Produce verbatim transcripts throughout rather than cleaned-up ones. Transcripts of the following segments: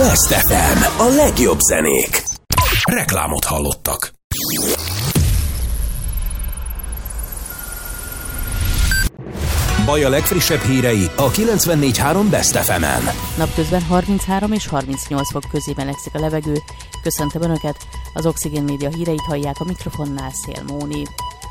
Best ef em, a legjobb zenék. Reklámot hallottak. Baj a legfrissebb hírei a kilencvennégy három Best ef emen. Napközben harminchárom és harmincnyolc fok közé melegszik a levegő. Köszöntöm Önöket, az Oxigén Média híreit hallják, a mikrofonnál Szél Móni.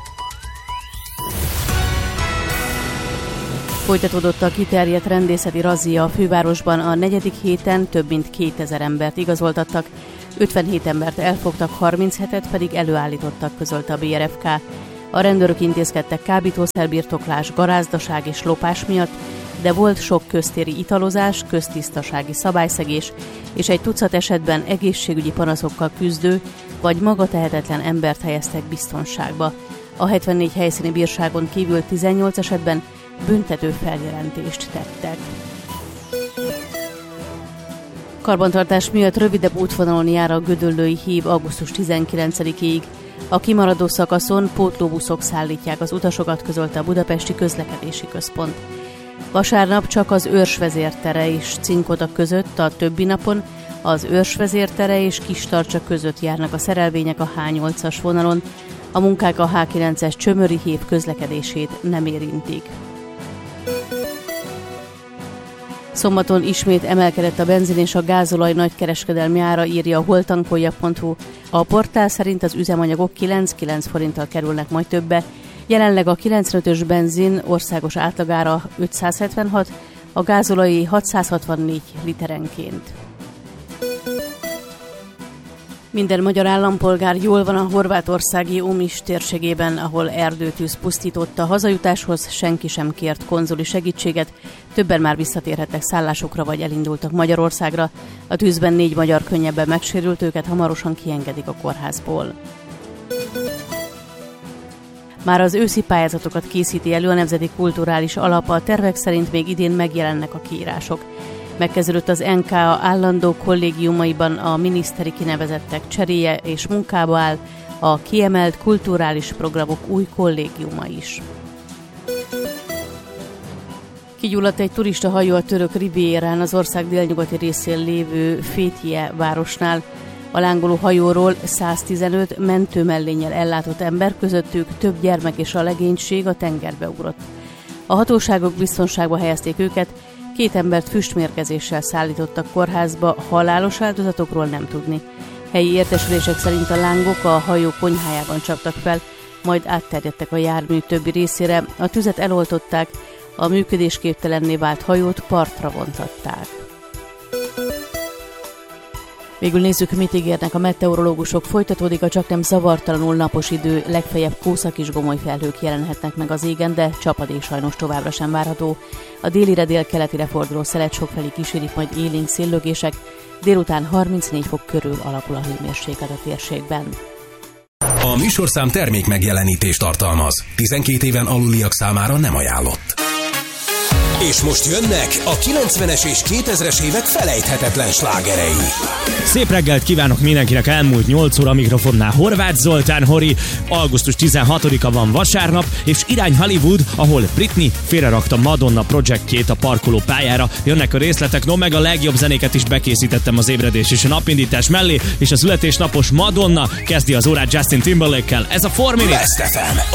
Folytatódott a kiterjedt rendészeti razzia a fővárosban, a negyedik héten több mint kétezer embert igazoltattak, ötvenhét embert elfogtak, harminchetet pedig előállítottak, közölte a bé er ef ká. A rendőrök intézkedtek kábítószerbirtoklás, garázdaság és lopás miatt, de volt sok köztéri italozás, köztisztasági szabályszegés és egy tucat esetben egészségügyi panaszokkal küzdő vagy magatehetetlen embert helyeztek biztonságba. A hetvennégy helyszíni bírságon kívül tizennyolc esetben büntető feljelentést tettek. Karbantartás miatt rövidebb útvonalon jár a gödöllői hív augusztus tizenkilencedikéig. A kimaradó szakaszon pótlóbuszok szállítják az utasokat, közölte a Budapesti Közlekedési Központ. Vasárnap csak az Őrsvezértere és Cinkota között, a többi napon az Őrsvezértere és Kistarcsa között járnak a szerelvények a há nyolcas vonalon. A munkák a há kilences Csömöri hév közlekedését nem érintik. Szombaton ismét emelkedett a benzin és a gázolaj nagykereskedelmi ára, írja a holtankolja pont hu. A portál szerint az üzemanyagok kilenc-kilenc forinttal kerülnek majd többe. Jelenleg a kilencvenötös benzin országos átlagára ötszázhetvenhat, a gázolajé hatszázhatvannégy literenként. Minden magyar állampolgár jól van a horvátországi Omiš térségében, ahol erdőtűz pusztította. Hazajutáshoz senki sem kért konzuli segítséget, többen már visszatérhettek szállásokra vagy elindultak Magyarországra. A tűzben négy magyar könnyebben megsérült, őket hamarosan kiengedik a kórházból. Már az őszi pályázatokat készíti elő a Nemzeti Kulturális Alap, a tervek szerint még idén megjelennek a kiírások. Megkezdődött az en ká állandó kollégiumaiban a miniszteri kinevezettek cseréje és munkába áll a kiemelt kulturális programok új kollégiuma is. Kigyulladt egy turistahajó a török Rivierán, az ország délnyugati részén lévő Fethiye városnál. A lángoló hajóról száztizenöt mentőmellénnyel ellátott ember, közöttük több gyermek és a legénység a tengerbe ugrott. A hatóságok biztonságba helyezték őket, két embert füstmérgezéssel szállítottak kórházba, halálos áldozatokról nem tudni. Helyi értesülések szerint a lángok a hajó konyhájában csaptak fel, majd átterjedtek a jármű többi részére, a tüzet eloltották, a működésképtelenné vált hajót partra vontatták. Végül nézzük, mit ígérnek a meteorológusok. Folytatódik a csaknem zavartalanul napos idő, legfeljebb kószak és gomoly felhők jelenhetnek meg az égen, de csapadék sajnos továbbra sem várható. A délire délkeletire forduló szelet sokfelé kísérik majd élénk széllögések, délután harmincnégy fok körül alakul a hőmérséklet a térségben. A műsorszám termék megjelenítést tartalmaz. tizenkét éven aluliak számára nem ajánlott. És most jönnek a kilencvenes és kétezres évek felejthetetlen slágerei. Szép reggelt kívánok mindenkinek, elmúlt nyolc óra, mikrofonnál Horváth Zoltán Hori. augusztus tizenhatodika van vasárnap, és irány Hollywood, ahol Britney félrerakta Madonna projektjét a parkoló pályára. Jönnek a részletek, no meg a legjobb zenéket is bekészítettem az ébredés és a napindítás mellé, és a születésnapos Madonna kezdi az órát Justin Timberlake-kel. Ez a four minutes. Best ef em.